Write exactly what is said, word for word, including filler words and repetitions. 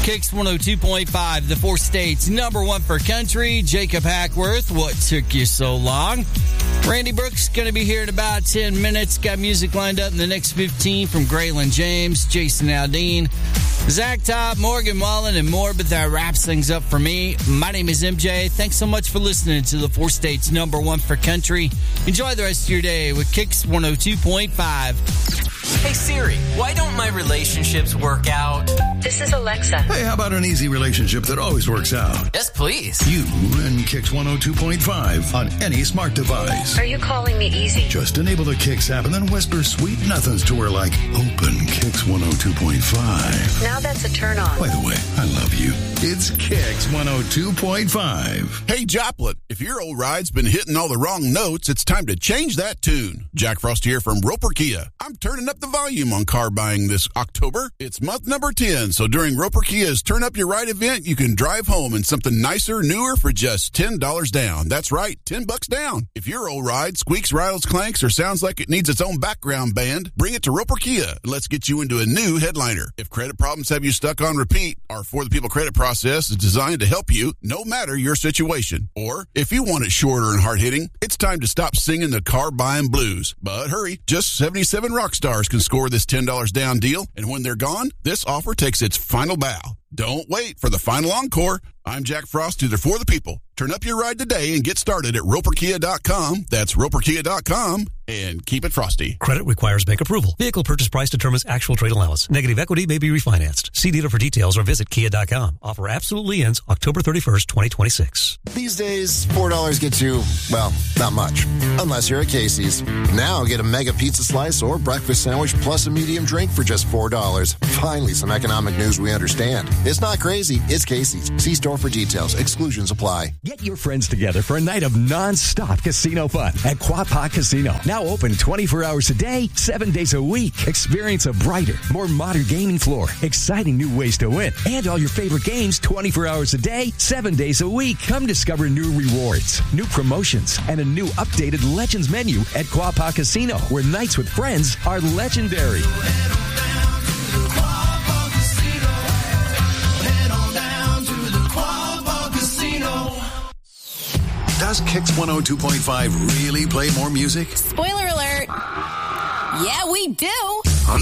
Kicks one oh two point five, the four states number one for country. Jacob Hackworth, what took you so long? Randy Brooks going to be here in about ten minutes. Got music lined up in the next fifteen from Graylin James, Jason Aldean, Zach Top, Morgan Wallen, and more, but that wraps things up for me. My name is M J. Thanks so much for listening to the four states number one for country. Enjoy the rest of your day with Kicks one oh two point five. Hey Siri, why don't my relationships work out? This is Alexa. Hey, how about an easy relationship that always works out? Yes, please. You and Kicks one oh two point five on any smart device. Are you calling me easy? Just enable the Kicks app and then whisper sweet nothings to her like, open Kicks one oh two point five. Now that's a turn on. By the way, I love you. It's Kicks one oh two point five. Hey, Joplin, if your old ride's been hitting all the wrong notes, it's time to change that tune. Jack Frost here from Roper Kia. I'm turning up the volume on car buying this October. It's month number ten, so during Roper Kia's Turn Up Your Ride event, you can drive home in something nicer, newer for just ten dollars down. That's right, ten bucks down. If your old ride squeaks, rattles, clanks, or sounds like it needs its own background band, bring it to Roper Kia and let's get you into a new headliner. If credit problems have you stuck on repeat, our For the People credit process is designed to help you no matter your situation. Or if you want it shorter and hard-hitting, it's time to stop singing the car buying blues. But hurry, just seventy-seven rock stars can score this ten dollars down deal, and when they're gone, this offer takes its final bow. Don't wait for the final encore. I'm Jack Frost, either For the People. Turn up your ride today and get started at roper kia dot com. That's roper kia dot com, and keep it frosty. Credit requires bank approval. Vehicle purchase price determines actual trade allowance. Negative equity may be refinanced. See dealer for details or visit kia dot com. Offer absolutely ends October thirty-first, twenty twenty-six. These days, four dollars gets you, well, not much. Unless you're at Casey's. Now get a mega pizza slice or breakfast sandwich plus a medium drink for just four dollars. Finally, some economic news we understand. It's not crazy. It's Casey's. See store for details. Exclusions apply. Get your friends together for a night of non-stop casino fun at Quapaw Casino. Now open twenty-four hours a day, seven days a week. Experience a brighter, more modern gaming floor, exciting new ways to win, and all your favorite games twenty-four hours a day, seven days a week. Come discover new rewards, new promotions, and a new updated Legends menu at Quapaw Casino, where nights with friends are legendary. Does Kicks one oh two point five really play more music? Spoiler alert. Yeah, we do.